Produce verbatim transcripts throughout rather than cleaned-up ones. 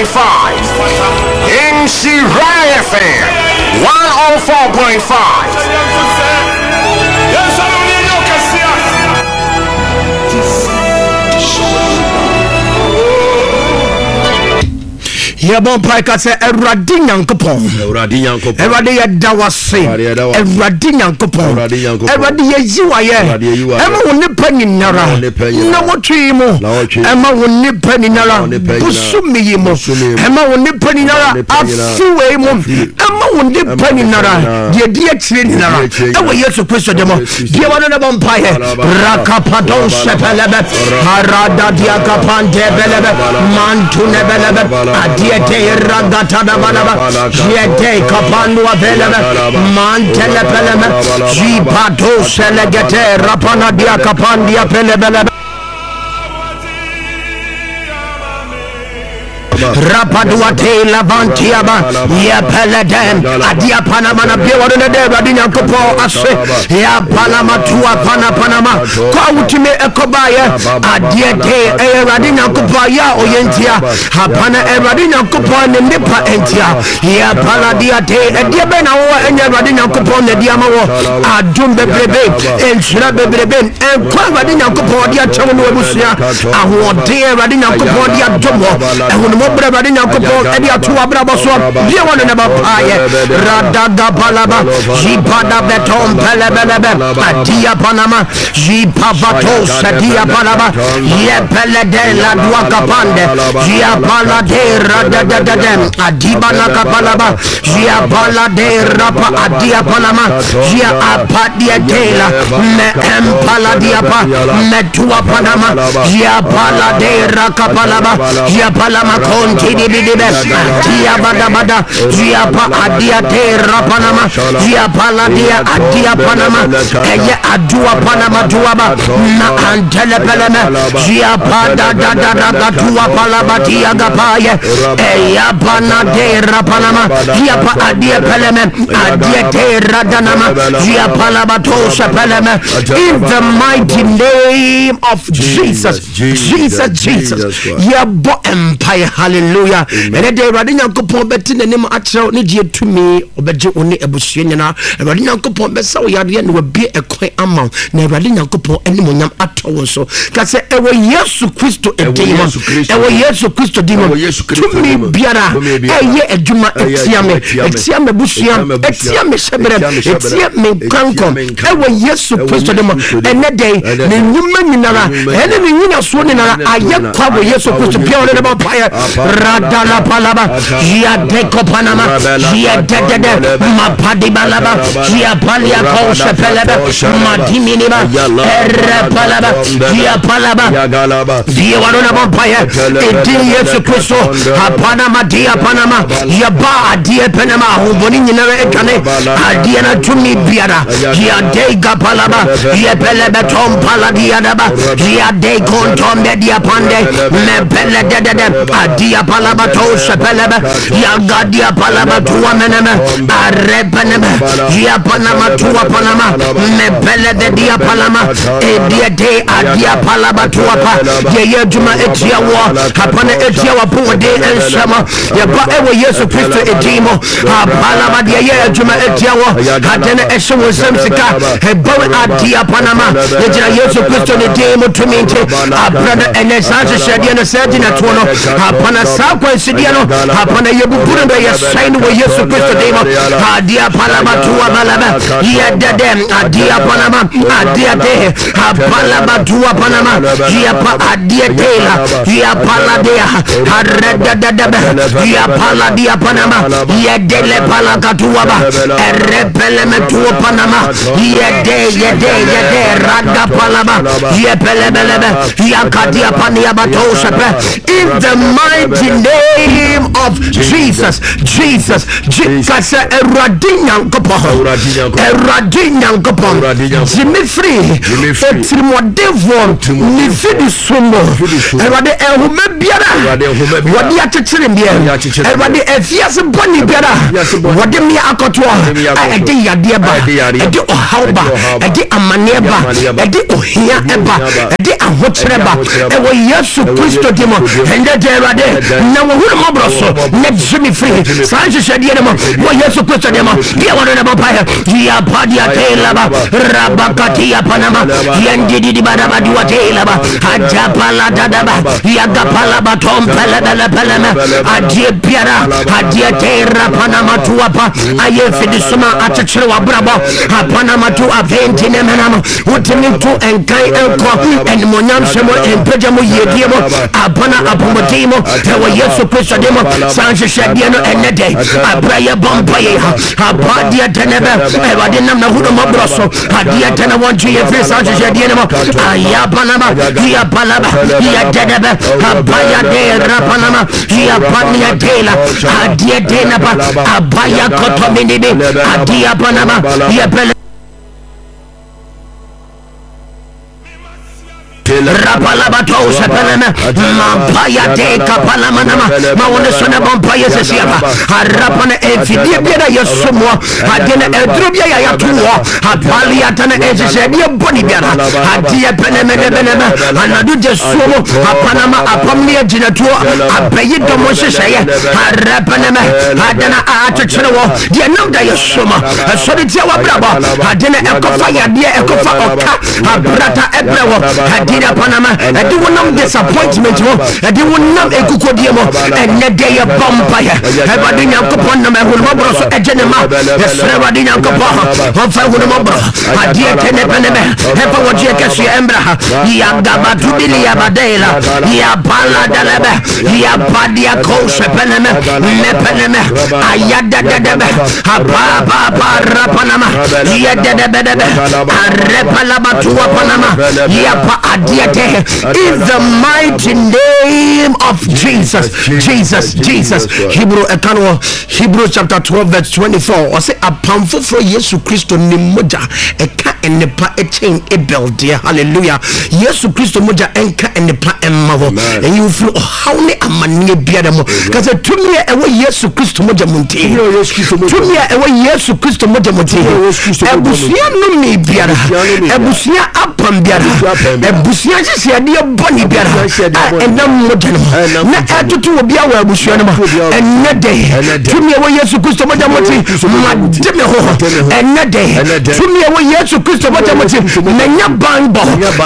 point five. In Shirai F M one oh four point five. Yabon Pika say Eradi Nyankopon. Eradi Nyankopon. Eradi Yadawase. Eradi Nyankopon. Eradi Yeziwaye. Emma woni pani nara. Na wotwi mu. Emma woni pani nara. Busumi yimo. Emma woni pani nara. Afuwe mu. Emma woni pani nara. Die die tire ni nara. Ewe Yesu Kristo demo. Die wana na bompaye. Rakapadon sepelebe. Harada dia kapante belebe. Mantu nebelebe. Adi Yete ragata da balaba, yete kapandu avelebe, mantele peleme, jipato selegete rapana dia kapandia pelebelebe. Rapaduate lavantiaba ya peledem adia panama na bia wadone de radinya kopo ase ya panama tua pana panama kwa utime ekobaye adia te e radinya kopo ya oyentia hapana e radinya kopo ne nipa entia ya paladia te e dia be na wo enye radinya kopo ne dia ma wo adum bebrebe enhira bebrebe en kwa radinya kopo dia chewo no ebusia ahode radinya kopo dia domo ehunu Brabadi Nyankopon edi atu abrabo so die wona ne ba paye radaga balaba jipada beton pelebelebe adia panama jipavato sadia balaba ye pelede la dua kapande jia balade radadadem adiba na kapalaba jia balade rapa adia panama jia apadia tela me empaladia pa me tua panama jia balade rakapalaba jia palama Kontidi bidibe, dia bada bada, dia pa adia te rapanama, dia paladia adia panama, eye adua panama tuaba, na antele peleme, dia pada da da da da tua palaba dia gapaye, eya pana te rapanama, dia pa adia peleme, adia te radanama, dia palaba tosha peleme, in the mighty name of Jesus, Jesus, Jesus, ya bo empire. Hallelujah. And the Radina Coupon betting the name actual Nidia to me, or Beji only a Bushina, Radina Coupon Bessa Yadian will be a quite amount. Neradina Coupon any monam at all. So, Cassa ever yes to Christo a demon, ever yes to Christo demon, to me Biara, a year a Juma, Exiame, Exiame Bushiam, Exiame Shepherd, Exiame Kankom, ever yes to Christo demon, and that day, the Numan Nara, and the Nina Swanina, I yet cover yes to Christo Piano about fire. Radala palaba, Gia deco Panama, Gia de de Mapadi balaba, Gia palia Kosha pelaba, Matiminiba, Erra palaba, Gia palaba, Gia Waruna Vampire, Edia Sukuso, Panama, Dia Panama, Yaba, Dia Panama, Ubonina Ekane, Adiana Tumi Biara, Gia dega palaba, Gia pelaba Tom Paladiadaba, Gia de Contom Media Pande, Mepele de Adia palabato sepelebe ya gadia palaba tuwa meneme arepeneme ya panama tuwa panama mepele de dia palama edia de adia palaba tuwa pa ye ye juma etia wa kapane etia wa po de ensema ya ba ewe Yesu Kristo edimo palama de ye juma etia wa katene esho semsika hebawe adia panama ye jira Yesu Kristo edimo tuminti abrada enesanse shedia na sedina tuono hapana sakwa sidiano hapana yebukuru ndo ya sign wa Yesu Kristo demo adia palama tuwa balaba ya dede adia palama adia de palama tuwa palama ya pa adia tela ya paladea harada dada ya paladia panama ya dele palaka tuwa ba erepele metuwa panama ya de ya de ya de rada palama ya pelebelebe ya kadia pania batosha in the mighty name of Jesus, Jesus, Jesus, Eradinyan Kopon, Eradinyan Kopon, Jimmy Free, Etrimodevon, Nifidi Sumo, Erade Ehume biara wodi akyekyere mbia everybody efiase boni biara wodi me akoto ede yade ba ede ohauba ede amane ba ede ohia eba ede ahokyere ba ewo Yesu Kristo dimo ende de everybody na wo hu mo broso na jimi free sanche shede mo wo Yesu Kristo dimo dia wono na baba ya padia tela ba rabakati ya panama yendi di badaba diwa tela ba ajapala dadaba ya gapala batom pele pele pele me adie biara adie tera panama tuapa aye fidisuma atchere wa brabo panama tu aventi ne menamo utimi tu enkai enko en monyam semo empeja mo yedie mo apana apomotimo ewo Yesu Kristo demo sanche shedie no enede abraye bompaye abadia tenebe ewade nam na hudo mo broso adie tene wonche ye fe sanche shedie no aya panama ya palaba ya tenebe abaya de rapanama ya pania tela adie tena ba abaya kotomini adia panama ya pele rapalabato sepeleme mampaya de kapalamanama mawone sona bompaya sesiaba harapane enfidie biara yesumo adene edrobia ya yatuo apali atane ezesebie boni biara adie peneme beneme anadu jesumo apanama apamne ginatuo abayi domo seseye harapaneme adana atchere wo de namda yesumo sori tie wa brabo adene ekofa yade ekofa oka abrata ebrewo adina panama edi wonam disappointment mo edi wonam ekukodie mo enne de ye bompaya ebadi nyankopon na ehulmo broso ejenema esre badi nyankopon on fa hulmo bro adie tene peneme efa wodie kesu embra ya gabatu bili ya badela ya bala dalebe ya badia kose peneme me peneme ayada dedebe apa apa rapanama ya dedebe debe arepala batu panama ya pa in the mighty name of Jesus. Jesus, Jesus. Hebrew Ekano, Hebrew chapter twelve verse twenty-four. Or say a pamphlet for Yesu Christo ni moja eka enepa echain ebel dear. Hallelujah. Yesu Christo moja enka enepa emavo. And you feel how ne amani biadamo. Because to me ewe Yesu Christo moja munti. To me ewe Yesu Christo moja munti. Ebusia no mi biada. Ebusia apam biada. Ebusia jisi adi boni biara enam modern na atutu obi awa abusuan ma enede tumi ewo Yesu Kristo moja moti mademe ho enede tumi ewo Yesu Kristo moja moti menya banbo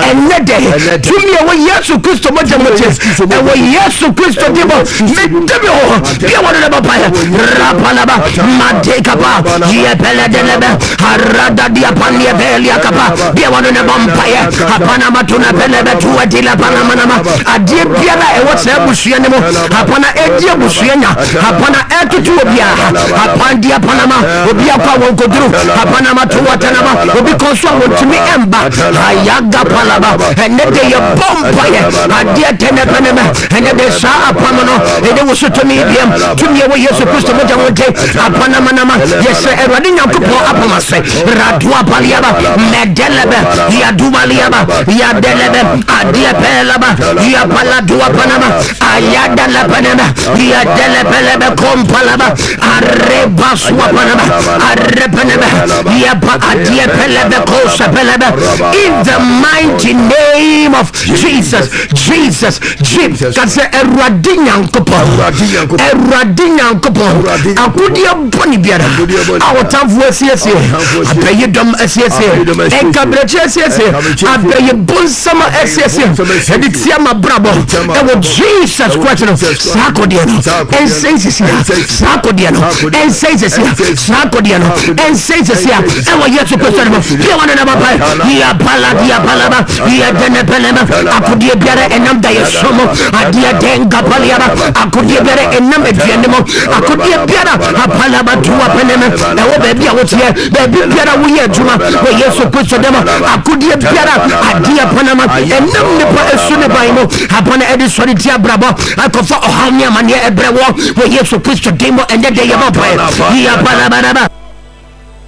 enede tumi ewo Yesu Kristo moja moti ewo Yesu Kristo dibo medeme ho bia wona na baba rapalaba madeka ba ye pele delebe harada dia panie belia kapa bia wona na bampaye hapana matuna pele betu adila bana manama adie biara e wose abusuya ne mo hapana edie abusuya hapana etutu obia hapana dia panama obia kwa wonkoduru hapana matu watanama obi konso wontimi emba ayaga palaba enede ye bomba ye adie tene peneme enede sa apamono ede wosotomi biem tumi ewo Yesu Kristo moja wonte hapana manama yese erwade nyakopo apamase radua paliaba medelebe ya dubaliaba ya delebe adie pelaba ya paladua panama ayada la panama ya dele pelebe kompalaba areba swa panama arepenebe ya pa adie pelebe kosa pelebe in the mighty name of Jesus. Jesus Jesus kase erwade nyankopo erwade nyankopo akudie boni biara awotamfu asiese abaye dom asiese enkabreche asiese abaye bonsama asiese editia mabrabo ewo Jesus Christ sako diano ensensisi sako diano ensensisi sako diano ensensisi ewo Yesu Kristo bia wana na baba ya pala dia palaba ya dene pelema akudie biara enam da yesomo adia denga paliaba akudie biara enam edianemo akudie biara apalaba tuwa pelema ewo bebi awotie bebi biara wuye juma wo Yesu Kristo dema akudie biara adia panama enam ne pa esune baimo hapana edi solitia brabo akofa ohanya manie ebrewo wo Yesu Kristo demo ende de yaba pa ya palaba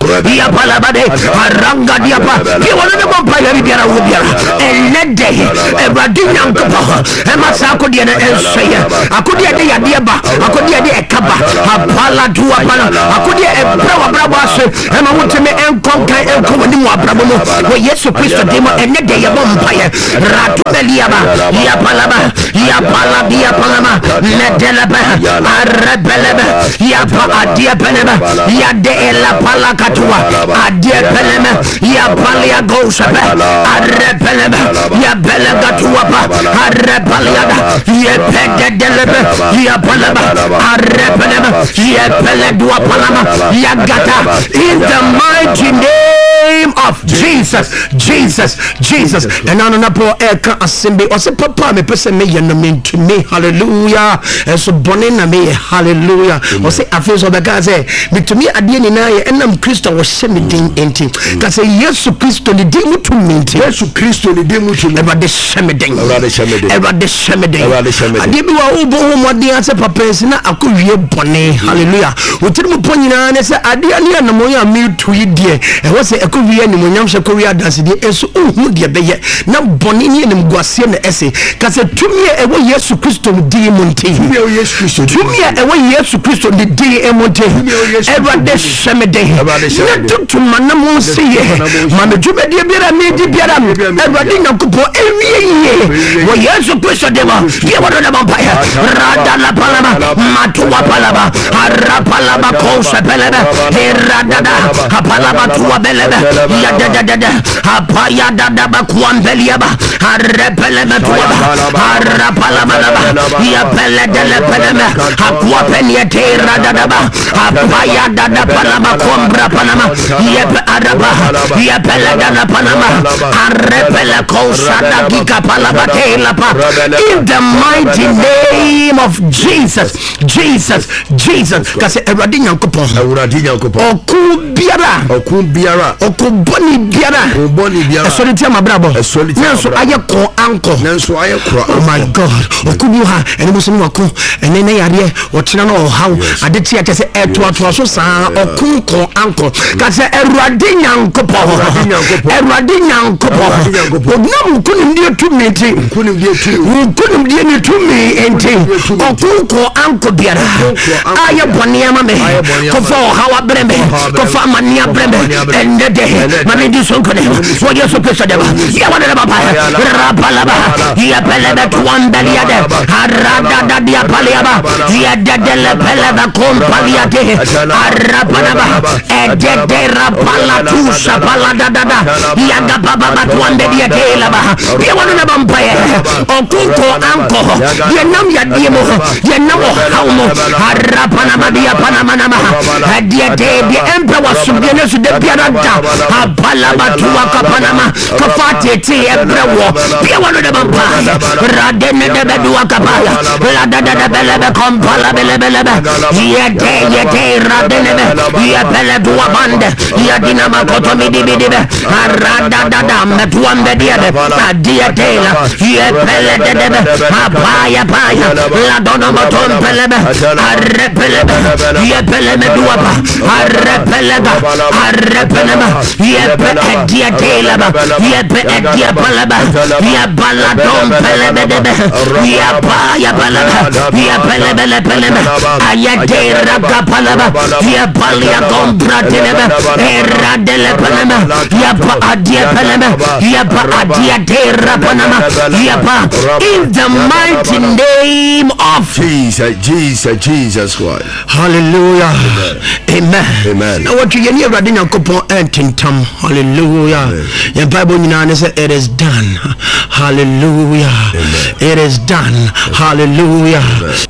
ya palabade aranga diapa ye wona ne bompa ya biara wo biara enede Ewurade Nyankopɔn ema sa akodi na enseye akodi de yade ba akodi de ekaba apala duwa pala akodi ebra wa brabo aso ema wotime enkonkan enkowani mu abrabo mo wo Yesu Kristo demo enede ye bompa ye ratu beliaba ya palaba ya palaba ya palama nedelebe arrebelebe ya pa adia pelebe ya de la pala katwa adia peleme ya palia gosebe arrebelebe ya belega tuapa arrebaliada ya pedelebe ya palaba arrebelebe ya peledua palama ya gata in the mighty name of Jesus Jesus Jesus and on na po eka asembe o se papa me pese me ye no me to me hallelujah eso bone na me hallelujah o se afeso be ka se me to me ade ni na ye enam Kristo wo hye me din enti ka se Yesu Kristo ni din mutu me enti Yesu Kristo ni din mutu me eba de hye me din eba de hye me din eba de hye me din ade bi wa obo ho mode ase papa se na akowie bone hallelujah o tiri mu ponyina ne se ade ani na mo ya me to yi die e wo se akowie ni mo nyam hye kowie adanse die eso ohu de be ye na bone ni enim guase na ese ka se tumi e wo Yesu Kristo di mu nti tumi e wo Yesu Kristo tumi e wo Yesu Kristo di di e mu nti eba de hye me din ne tutu manam se ye ma me dwuma de biara me di biara eba de Nyankopɔn ewie ye wo Yesu Kristo de ma ye wo de ma pa ya rada la palama matuwa palama arra palama ko se pelebe rada da palama tuwa belebe ya da da da apa ya da da ba kuambelia ba arre peleme tuwa arra palama ba ya pele de le peleme akwa penie te rada da ba apa ya da da palama kombra palama ya araba ya pele da la palama arre pele ko sada gika palama te la pa in the mighty name of Jesus Jesus Jesus kasi Ewurade Nyankopɔn Ewurade Nyankopɔn oku biara oku biara oku boni biara boni biara esori tia mabrabo esori tia nanso aye ko anko nanso aye kro oh my God oku bi ha ene musu ni wako ene ne yare o tena no haw ade tia kese eto ato so saa oku ko anko kasi Ewurade Nyankopɔn Ewurade Nyankopɔn ognam kunim die tumi ti kunim die tumi kunim die ni tumi enti oku ko anko biara aye boni ama me ko fo hawa brembe ko fa mania brembe ende de mami di sonko de wo Yesu Kristo de ya wa de baba rapalaba ya pelebe tuambelia de arada da dia paliaba ya de de le pelebe kompalia de arapalaba ede de rapala tu sapala da da da ya ga baba tuambelia de la ba ya wa de baba okunko anko ya nam ya diemo ya nam haumo arapana dia panama nama dia de dia empe wasubye ne su de biara da apala batuwa kapanama kafate ti ebrewo bia wano de bamba rade ne de bedua kapala la da da bele be kompala bele bele be ye de ye de rade ne be ye bele duwa bande ye dinama koto mi di di be rada da da metuwa mbedi be dia de la ye bele de de be apaya paya la dono moton bele be arre bele be ye bele me duwa ba arre bele ga arre bele ma ye bele dia de la ba ye bele dia bele ba ye bala don bele be de be ye pa ya bele ye bele bele bele aya de raga bele ba ye bale ya don brate de be era de le bele ma ye pa adia bele ma ye pa adia de rabana ye pa in the mighty name of Jesus Jesus Jesus Christ. Hallelujah. Amen. Amen. Now what you hear Ewurade Nyankopɔn entintam. Hallelujah. Your Bible nyina say it is done. Hallelujah. Amen. It is done. Hallelujah. Amen.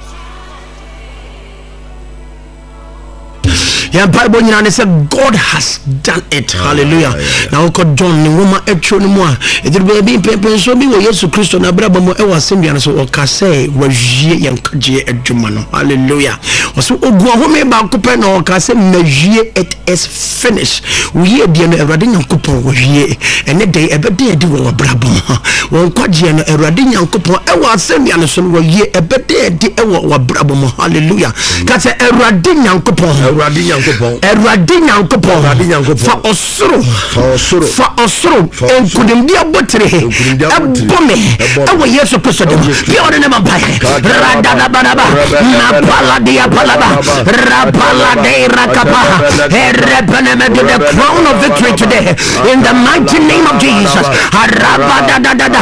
Yeah, Bible you know they say God has done it. Oh, hallelujah. Yeah, yeah. Now God John ni woman etro ni mo a e dey be pepe so bi wo Yesu Kristo na braba mo e wa sembia no so o ka say wa hwie yen kaje adwuma no. Hallelujah. So ogu ahome ba ko pe na o ka say na hwie it is finished. We ye bia no Ewurade Nyankopon wo hwie ene dey e be dey di wo braba mo. Won kwaje no Ewurade Nyankopon e wa sembia no so wo hwie e be dey di e wo braba mo. Hallelujah. Ka say Ewurade Nyankopon Ewurade Eradi Nyankopɔn fa osoro fa osoro enkudimdi abotre ebome ewo Yesu Kristo dem bi ɔne ne mpa radada banaba na paladia palaba rapalade rakapa erepenemede the crown of victory today in the mighty name of Jesus. Arabada